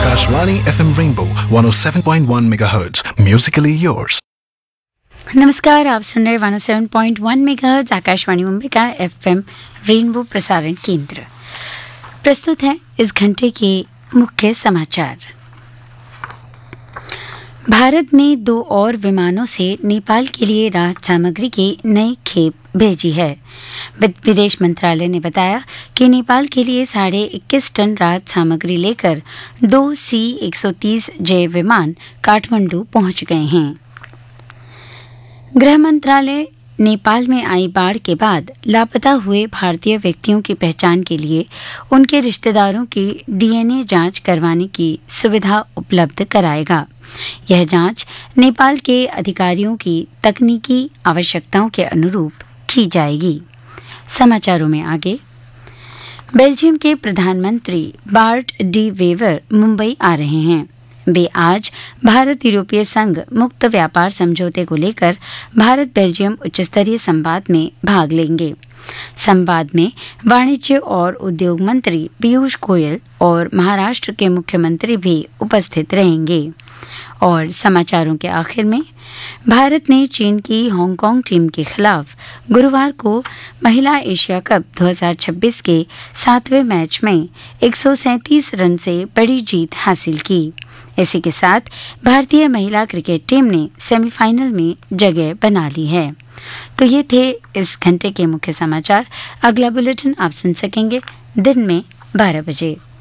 Akashvani FM Rainbow 107.1 MHz. Musically yours. नमस्कार, आप सुन रहे 107.1 मेगाहर्ट्ज आकाशवाणी मुंबई का एफएम रेनबो प्रसारण केंद्र। प्रस्तुत है इस घंटे के मुख्य समाचार। भारत ने 2 और विमानों से नेपाल के लिए राहत सामग्री की नई खेप भेजी है। विदेश मंत्रालय ने बताया कि नेपाल के लिए 21.5 टन राहत सामग्री लेकर 2 C-130J विमान काठमांडू पहुंच गए हैं। गृह मंत्रालय नेपाल में आई बाढ़ के बाद लापता हुए भारतीय व्यक्तियों की पहचान के लिए उनके रिश्तेदारों की DNA जांच करवाने की सुविधा उपलब्ध कराएगा। यह जांच नेपाल के अधिकारियों की तकनीकी आवश्यकताओं के अनुरूप की जाएगी। समाचारों में आगे, बेल्जियम के प्रधानमंत्री बार्ट डी वेवर मुंबई आ रहे हैं। वे आज भारत यूरोपीय संघ मुक्त व्यापार समझौते को लेकर भारत बेल्जियम उच्च स्तरीय संवाद में भाग लेंगे। संवाद में वाणिज्य और उद्योग मंत्री पीयूष गोयल और महाराष्ट्र के मुख्यमंत्री भी उपस्थित रहेंगे। और समाचारों के आखिर में, भारत ने चीन की हांगकांग टीम के खिलाफ गुरुवार को महिला एशिया कप 2026 के 7वें मैच में 137 रन से बड़ी जीत हासिल की। इसी के साथ भारतीय महिला क्रिकेट टीम ने सेमीफाइनल में जगह बना ली है। तो ये थे इस घंटे के मुख्य समाचार। अगला बुलेटिन आप सुन सकेंगे दिन में 12 बजे।